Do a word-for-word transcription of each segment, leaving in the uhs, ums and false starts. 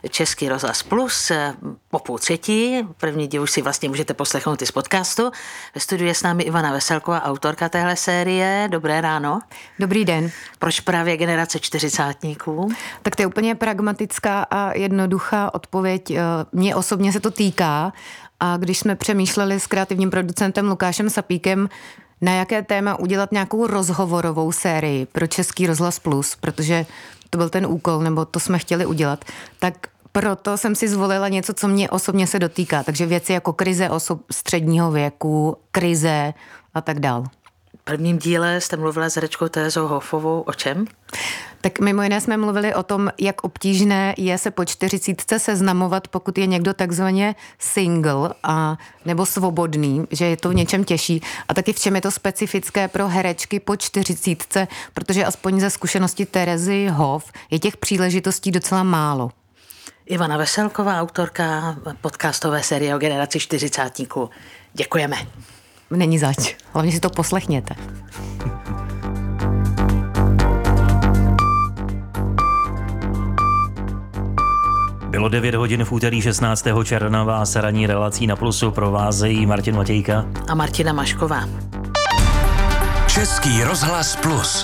Český rozhlas Plus po půl třetí. První díl už si vlastně můžete poslechnout i z podcastu. Ve studiu je s námi Ivana Veselková, autorka téhle série. Dobré ráno. Dobrý den. Proč právě generace čtyřicátníků? Tak to je úplně pragmatická a jednoduchá odpověď. Mně osobně se to týká. A když jsme přemýšleli s kreativním producentem Lukášem Sapíkem, na jaké téma udělat nějakou rozhovorovou sérii pro Český rozhlas Plus, protože to byl ten úkol, nebo to jsme chtěli udělat, tak proto jsem si zvolila něco, co mě osobně se dotýká. Takže věci jako krize osob středního věku, krize a tak dál. V prvním díle jste mluvila s herečkou Terezou Hofovou o čem? Tak mimo jiné jsme mluvili o tom, jak obtížné je se po čtyřicítce seznamovat, pokud je někdo takzvaně single a nebo svobodný, že je to v něčem těžší. A taky v čem je to specifické pro herečky po čtyřicítce, protože aspoň ze zkušenosti Terezy Hof je těch příležitostí docela málo. Ivana Veselková, autorka podcastové série o generaci čtyřicátníků. Děkujeme. Není zač. Hlavně si to poslechněte. Bylo devět hodin v úterý šestnáctého června, vás ranní relací na Plusu provázejí Martin Matějka a Martina Mašková. Český rozhlas Plus.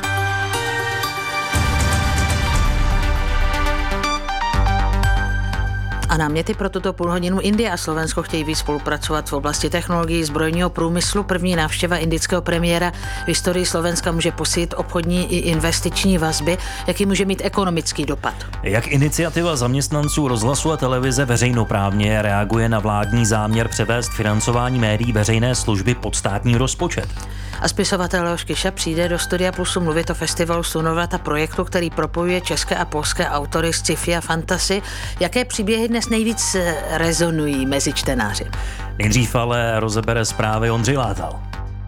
A náměty pro tuto půlhodinu. Indie a Slovensko chtějí víc spolupracovat v oblasti technologií zbrojního průmyslu. První návštěva indického premiéra v historii Slovenska může posílit obchodní i investiční vazby, jaký může mít ekonomický dopad. Jak iniciativa zaměstnanců rozhlasu a televize veřejnoprávně reaguje na vládní záměr převést financování médií veřejné služby pod státní rozpočet. A spisovatel Leoš Kyša přijde do Studia Plusu mluvit o festivalu Slunovrat a projektu, který propojuje české a polské autory z sci-fi a fantasy. Jaké příběhy dnes nejvíc rezonují mezi čtenáři? Nejdřív ale rozebere zprávy Ondřej Látal.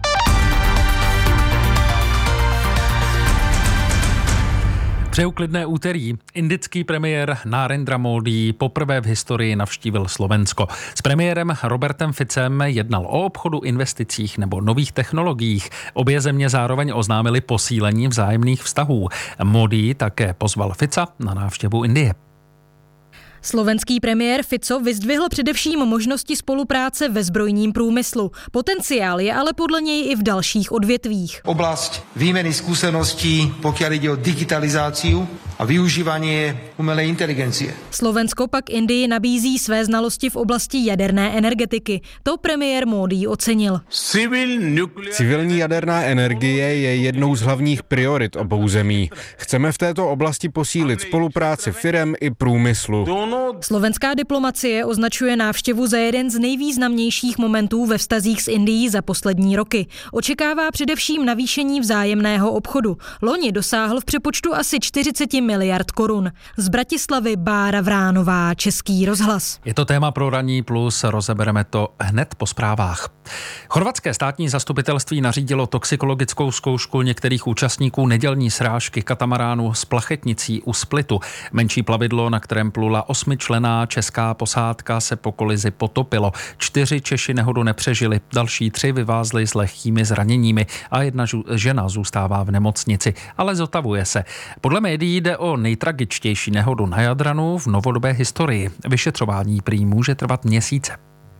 Přeju klidné úterý. Indický premiér Narendra Modi poprvé v historii navštívil Slovensko. S premiérem Robertem Ficem jednal o obchodu, investicích nebo nových technologiích. Obě země zároveň oznámily posílení vzájemných vztahů. Modi také pozval Fica na návštěvu Indie. Slovenský premiér Fico vyzdvihl především možnosti spolupráce ve zbrojním průmyslu. Potenciál je ale podle něj i v dalších odvětvích. Oblasť výmeny skúseností, pokiaľ ide o digitalizáciu a využívanie umelej inteligencie. Slovensko pak Indii nabízí své znalosti v oblasti jaderné energetiky. To premiér Modi ocenil. Civilní jaderná energie je jednou z hlavních priorit obou zemí. Chceme v této oblasti posílit spolupráci firem i průmyslu. Slovenská diplomacie označuje návštěvu za jeden z nejvýznamnějších momentů ve vztazích s Indií za poslední roky. Očekává především navýšení vzájemného obchodu. Loni dosáhl v přepočtu asi čtyřicet miliard korun. Z Bratislavy Bára Vránová, Český rozhlas. Je to téma pro Ranní Plus, rozebereme to hned po zprávách. Chorvatské státní zastupitelství nařídilo toxikologickou zkoušku některých účastníků nedělní srážky katamaránu s plachetnicí u Splitu. Menší plavidlo, na kterém plula osmičlenná česká posádka, se po kolizi potopilo. Čtyři Češi nehodu nepřežili, další tři vyvázli s lehkými zraněními a jedna žena zůstává v nemocnici, ale zotavuje se. Podle médií jde o nejtragičtější nehodu na Jadranu v novodobé historii. Vyšetřování prý může trvat měsíce.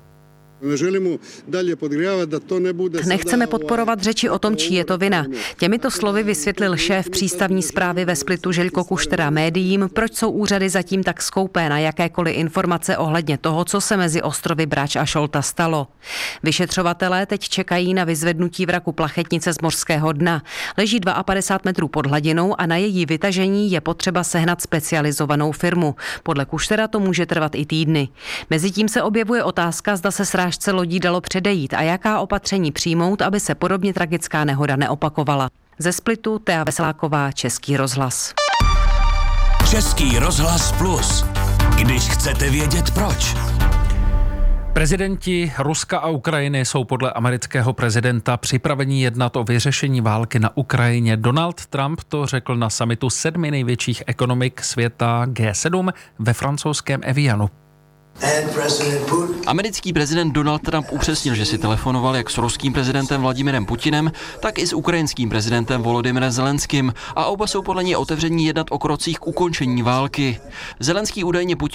Nechceme podporovat řeči o tom, čí je to vina. Těmito slovy vysvětlil šéf přístavní správy ve Splitu Željko Kuštera médiím, proč jsou úřady zatím tak skoupé na jakékoliv informace ohledně toho, co se mezi ostrovy Brač a Šolta stalo. Vyšetřovatelé teď čekají na vyzvednutí vraku plachetnice z mořského dna. Leží padesát dva metrů pod hladinou a na její vytažení je potřeba sehnat specializovanou firmu. Podle Kuštera to může trvat i týdny. Mezitím se objevuje otázka, zda se srážka lodí dalo předejít a jaká opatření přijmout, aby se podobně tragická nehoda neopakovala. Ze Splitu Tea Veseláková, Český rozhlas. Český rozhlas Plus. Když chcete vědět proč. Prezidenti Ruska a Ukrajiny jsou podle amerického prezidenta připraveni jednat o vyřešení války na Ukrajině. Donald Trump to řekl na summitu sedmi největších ekonomik světa G sedm ve francouzském Evianu. Americký prezident Donald Trump upřesnil, že si telefonoval jak s ruským prezidentem Vladimirem Putinem, tak i s ukrajinským prezidentem Volodymyrem Zelenským a oba jsou podle něj otevření jednat o krocích k ukončení války. Zelenský údajně Putin